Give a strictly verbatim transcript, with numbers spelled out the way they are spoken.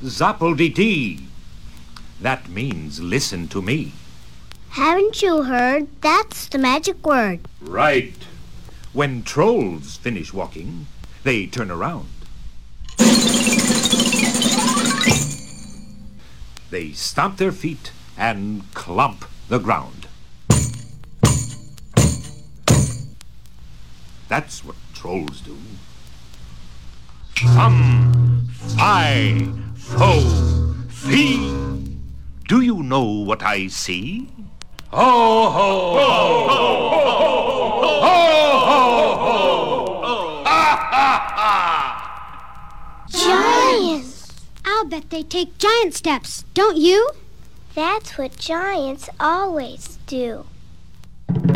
Zoppel-dee-dee. That means listen to me. Haven't you heard? That's the magic word. Right. When trolls finish walking, they turn around. They stomp their feet and clomp the ground. That's what trolls do. Fum, fi, fo, fee. Do you know what I see? Ho, ho, ho, ho, ho, ho, ho, ho. Ah, ah, ah. Giants! I'll bet they take giant steps, don't you? That's what giants always do.